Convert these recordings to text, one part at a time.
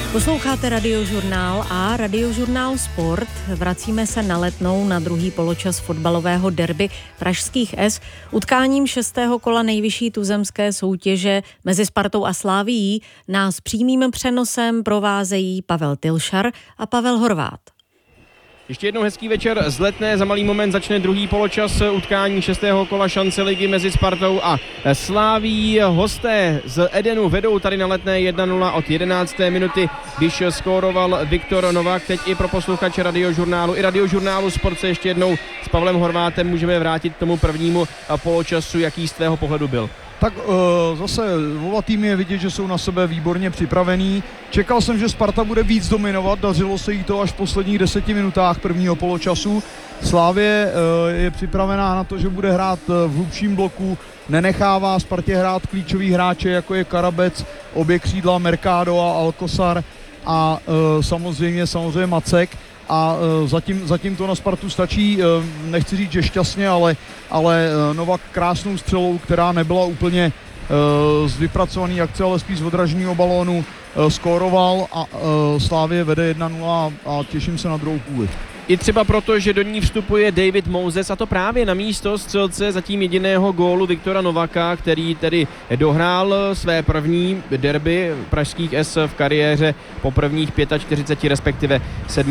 Posloucháte Radiožurnál a Radiožurnál Sport. Vracíme se na Letnou na druhý poločas fotbalového derby pražských S. Utkáním 6. kola nejvyšší tuzemské soutěže mezi Spartou a Slavií nás přímým přenosem provázejí Pavel Tilšar a Pavel Horvát. Ještě jednou hezký večer z Letné, za malý moment začne druhý poločas utkání 6. kola šance ligy mezi Spartou a Slavií. Hosté z Edenu vedou tady na Letné 1-0 od 11. minuty, když skóroval Viktor Novák. Teď i pro posluchače Radiožurnálu i Radiožurnálu Sport se ještě jednou s Pavlem Horvátem můžeme vrátit k tomu prvnímu poločasu, jaký z tvého pohledu byl. Tak zase oba týmy je vidět, že jsou na sebe výborně připravený. Čekal jsem, že Sparta bude víc dominovat, dařilo se jí to až v posledních 10 minutách prvního poločasu. Slavie je připravená na to, že bude hrát v hlubším bloku, nenechává Spartě hrát klíčový hráče, jako je Karabec, obě křídla Mercado a Alcosar a samozřejmě Macek. A zatím to na Spartu stačí, nechci říct, že šťastně, ale Novak krásnou střelou, která nebyla úplně z vypracovaný akce, ale spíš z odraženého balónu, skóroval a Slavie vede 1-0 a těším se na druhou půli. I třeba proto, že do ní vstupuje David Moses, a to právě na místo střelce zatím jediného gólu Viktora Novaka, který tedy dohrál své první derby pražských S v kariéře po prvních 45, respektive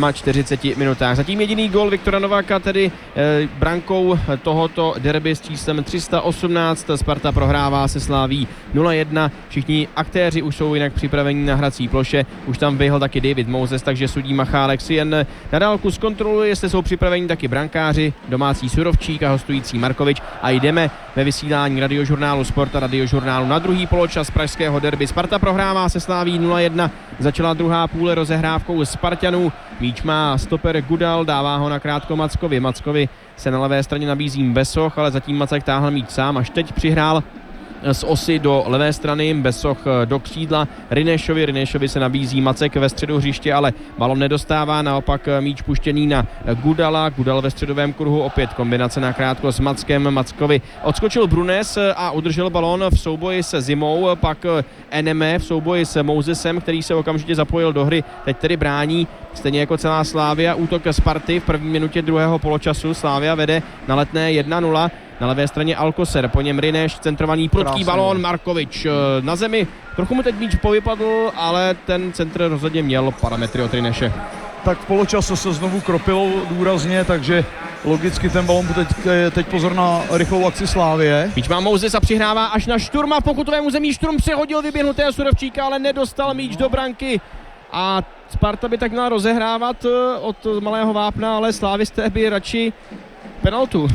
47 minutách. Zatím jediný gól Viktora Novaka, tedy brankou tohoto derby s číslem 318. Sparta prohrává se Slavií 0-1. Všichni aktéři už jsou jinak připraveni na hrací ploše. Už tam vyhl taky David Moses, takže sudí Machálek si jen na dálku zkontroluje, jestli jsou připraveni taky brankáři, domácí Surovčík a hostující Markovič, a jdeme ve vysílání Radiožurnálu Sport a Radiožurnálu na druhý poločas pražského derby. Sparta prohrává se Slavií 0-1. Začala druhá půle rozehrávkou Spartanů. Míč má stoper Gudal, dává ho nakrátko Mackovi. Mackovi se na levé straně nabízí Besoch, ale zatím Macek táhl míč sám, až teď přihrál z osy do levé strany, Besoch do křídla Rinešovi se nabízí Macek ve středu hřiště, ale balon nedostává, naopak míč puštěný na Gudala, Gudal ve středovém kruhu, opět kombinace nakrátko s Mackem, Mackovi odskočil Brunes a udržel balon v souboji se Zimou, pak Eneme v souboji s Mosesem, který se okamžitě zapojil do hry, teď tedy brání, stejně jako celá Slavia. Útok Sparty v první minutě druhého poločasu, Slavia vede na Letné 1-0. Na levé straně Alcocer, po něm Rineš, centrovaný prudký balón, Markovič na zemi. Trochu mu teď míč povypadl, ale ten centr rozhodně měl parametry od Rineše. Tak v poločase se znovu kropilo důrazně, takže logicky ten balón teď pozor na rychlou akci Slávie. Míč má Moses a přihrává až na Šturma v pokutovém území. Šturm přehodil vyběhnutého Surovčíka, ale nedostal míč do branky. A Sparta by tak měla rozehrávat od malého vápna, ale slávisté by radši penaltu.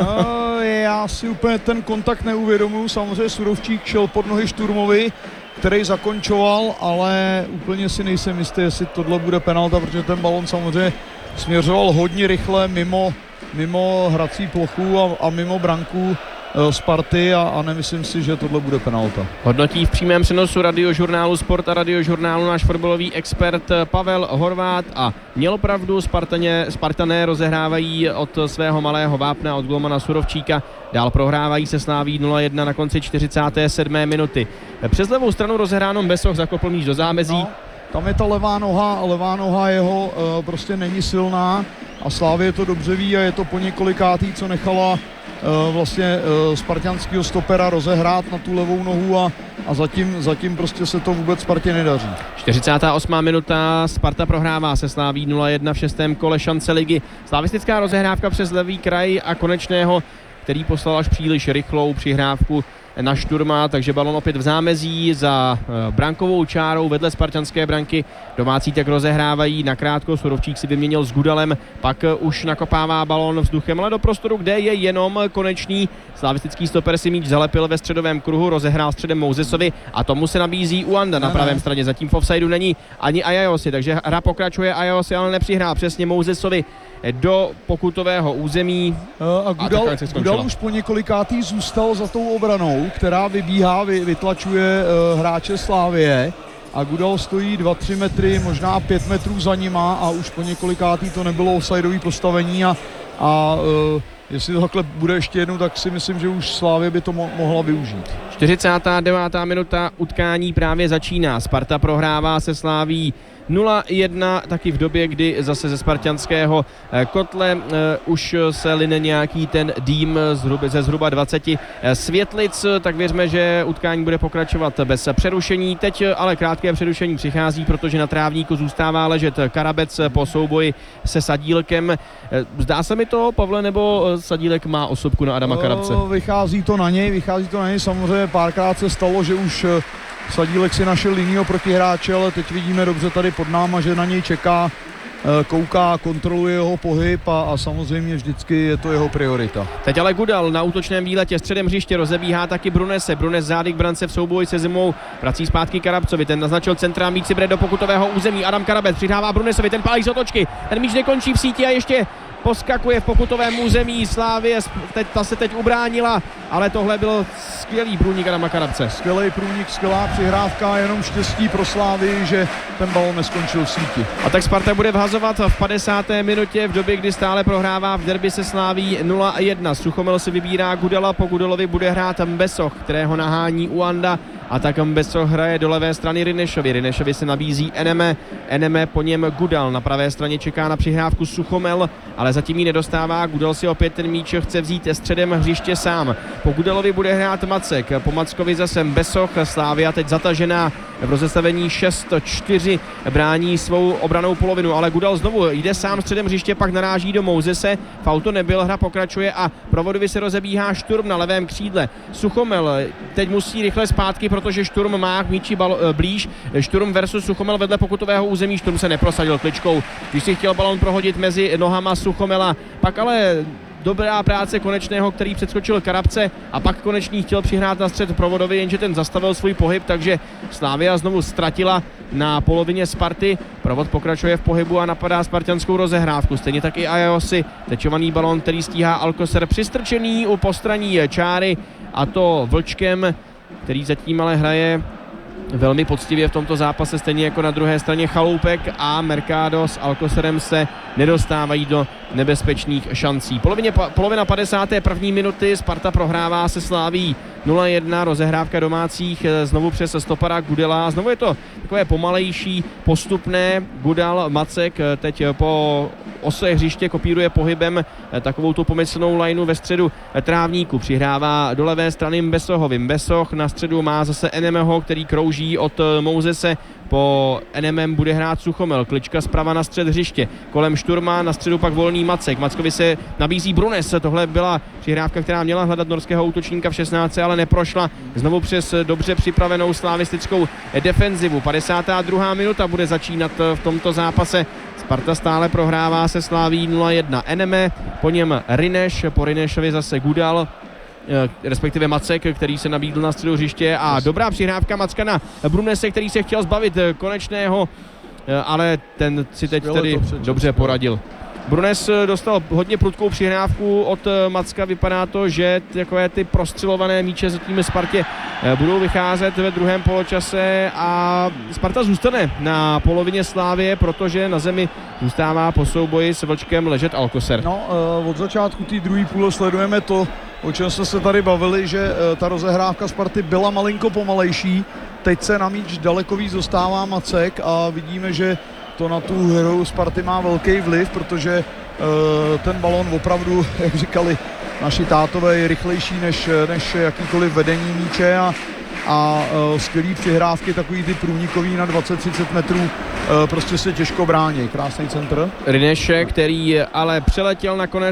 Já si úplně ten kontakt neuvědomuji, samozřejmě Surovčík šel pod nohy Šturmovi, který zakončoval, ale úplně si nejsem jistý, jestli tohle bude penalta, protože ten balon samozřejmě směřoval hodně rychle mimo hrací plochu a mimo branku Sparty a nemyslím si, že tohle bude penalta. Hodnotí v přímém přenosu Radiožurnálu Sport a Radiožurnálu náš fotbalový expert Pavel Horvát a měl pravdu, Spartané rozehrávají od svého malého vápna, od golmana Surovčíka, dál prohrávají se Slavií 0-1 na konci 47. minuty. Přes levou stranu rozehráno Besoch zakopl míč do zámezí. No, tam je ta levá noha jeho prostě není silná a Slavie to dobře ví a je to po několikátý, co nechala vlastně spartanského stopera rozehrát na tu levou nohu a zatím prostě se to vůbec Spartě nedaří. 48. minuta, Sparta prohrává se Slavií 0-1 v 6. kole šance ligy. Slavistická rozehrávka přes levý kraj a Konečného, který poslal až příliš rychlou přihrávku na Šturma, takže balon opět v zámezí za brankovou čárou vedle spartanské branky. Domácí tak rozehrávají nakrátko, Surovčík si vyměnil s Gudalem, pak už nakopává balon vzduchem, ale do prostoru, kde je jenom Konečný. Slavistický stoper si míč zalepil ve středovém kruhu, rozehrál středem Mosesovi a tomu se nabízí Uanda na pravém straně. Zatím v offsideu není ani Ajaosi, takže hra pokračuje, Ajaosi ale nepřihrál přesně Mosesovi do pokutového území. A Gudal už po několikátý zůstal za tou obranou, která vybíhá, vytlačuje hráče Slávie a Gudal stojí 2-3 metry, možná 5 metrů za nima a už po několikátý to nebylo offsideový postavení a jestli to takhle bude ještě jednou, tak si myslím, že už Slavie by to mohla využít. 49. minuta utkání právě začíná. Sparta prohrává se Slavií 0-1, taky v době, kdy zase ze spartanského kotle už se line nějaký ten dým ze zhruba 20 světlic, tak věřme, že utkání bude pokračovat bez přerušení. Teď ale krátké přerušení přichází, protože na trávníku zůstává ležet Karabec po souboji se Sadílkem. Zdá se mi to, Pavle, nebo Sadílek má osobku na Adama Karabce? Vychází to na něj, samozřejmě párkrát se stalo, že už Sadílek si našel linijního protihráče, ale teď vidíme dobře tady pod náma, že na něj čeká, kouká, kontroluje jeho pohyb a samozřejmě vždycky je to jeho priorita. Teď ale Gudal na útočném výletě středem hřiště rozebíhá taky Brunese. Brunes zády k brance v souboji se Zimou, vrací zpátky Karabcovi, ten naznačil centra, míč si bere do pokutového území. Adam Karabec přidává Brunesovi, ten pálí z otočky, ten míč nekončí v síti a ještě poskakuje v pokutovém území Slavie, ta se teď ubránila, ale tohle byl skvělý průnik Adama Karabce. Skvělý průnik, skvělá přihrávka, jenom štěstí pro Slavii, že ten balon neskončil v síti. A tak Sparta bude vhazovat v 50. minutě v době, kdy stále prohrává v derby se Slavií 0-1. Suchomel si vybírá Gudala, po Gudalovi bude hrát Mbesoch, kterého nahání Uanda. A tak Mbesoch hraje do levé strany Rinešovi se nabízí Eneme, po něm Gudal. Na pravé straně čeká na přihrávku Suchomel, ale zatím ji nedostává. Gudal si opět ten míč chce vzít středem hřiště sám. Po Gudalovi bude hrát Macek, po Mackovi zase Mbesoch. Slavia teď zatažená v rozestavení 6-4 brání svou obranou polovinu, ale Gudal znovu jde sám středem hřiště, pak naráží do Mouzese. Fauto nebyl, hra pokračuje a Provodovi se rozebíhá Šturm na levém křídle. Suchomel teď musí rychle zpátky, protože Šturm má k míči blíž. Šturm versus Suchomel vedle pokutového území. Šturm se neprosadil kličkou, když si chtěl balon prohodit mezi nohama Suchomela, pak ale dobrá práce Konečného, který předskočil Karabce a pak Konečný chtěl přihrát na střed Provodovi, jenže ten zastavil svůj pohyb, takže Slavia znovu ztratila na polovině Sparty. Provod pokračuje v pohybu a napadá spartanskou rozehrávku. Stejně tak i Ajosi. Tečovaný balon, který stíhá Alcocer, přistrčený u postraní čáry, a to Vlčkem, který zatím ale hraje velmi poctivě v tomto zápase, stejně jako na druhé straně Chaloupek a Mercado s Alcocerem se nedostávají do nebezpečných šancí. Polovina 51. minuty, Sparta prohrává se Slavií 0-1, rozehrávka domácích znovu přes stopara Gudela. Znovu je to takové pomalejší, postupné. Gudal, Macek teď po ose hřiště kopíruje pohybem takovou tu pomyslnou lineu ve středu trávníku. Přihrává do levé strany Mbesohovi. Mbesoch na středu má zase Enemeho, který krouží od Mouzese. Po Enemem bude hrát Suchomel, Klička zprava na střed hřiště, kolem Šturma, na středu pak volný Macek. Mackovi se nabízí Brunes, tohle byla přihrávka, která měla hledat norského útočníka v 16, ale neprošla. Znovu přes dobře připravenou slavistickou defenzivu. 52. minuta bude začínat v tomto zápase. Sparta stále prohrává se Slavií 0-1. Eneme, po něm Rineš, po Rinešovi zase Gudal, respektive Macek, který se nabídl na středu hřiště, a dobrá přihrávka Macka na Brunese, který se chtěl zbavit Konečného, ale ten si teď tedy dobře poradil. Brunes dostal hodně prudkou přihrávku od Macka, vypadá to, že takové ty prostřelované míče zatím Spartě budou vycházet ve druhém poločase a Sparta zůstane na polovině Slavie, protože na zemi zůstává po souboji s Vlčkem ležet Alcocer. No, od začátku té druhé půle sledujeme to, o čem jsme se tady bavili, že ta rozehrávka Sparty byla malinko pomalejší. Teď se na míč daleko víc dostává Macek a vidíme, že to na tu hru Sparty má velký vliv, protože ten balon opravdu, jak říkali naši tátové, je rychlejší než jakýkoliv vedení míče a skvělý přihrávky, takový ty průnikový na 20-30 metrů, prostě se těžko brání. Krásný centr. Rineše, který ale přeletěl nakonec